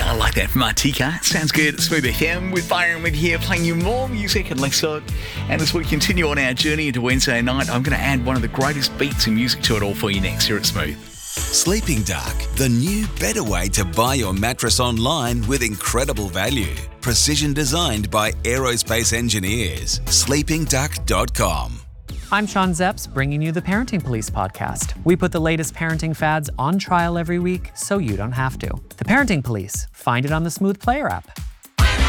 I like that from Artika. Sounds good at Smooth FM with Byron with here, playing you more music and less so. And as we continue on our journey into Wednesday night, I'm going to add one of the greatest beats and music to it all for you next here at Smooth. Sleeping Duck, the new, better way to buy your mattress online with incredible value. Precision designed by aerospace engineers. sleepingduck.com. I'm Sean Zepps, bringing you the Parenting Police podcast. We put the latest parenting fads on trial every week so you don't have to. The Parenting Police. Find it on the Smooth Player app.